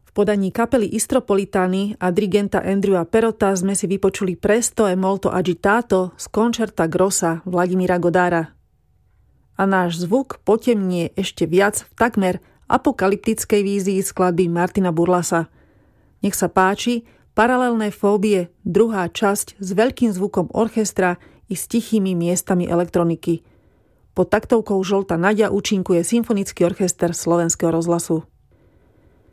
V podaní kapely Istropolitani a dirigenta Andrewa Perota sme si vypočuli Presto e molto agitato z koncerta grossa Vladimíra Godára. A náš zvuk potemnie ešte viac v takmer apokalyptickej vízii skladby Martina Burlasa. Nech sa páči Paralelné fóbie, druhá časť s veľkým zvukom orchestra i s tichými miestami elektroniky. Pod taktovkou Žolta Naďa účinkuje Symfonický orchester Slovenského rozhlasu.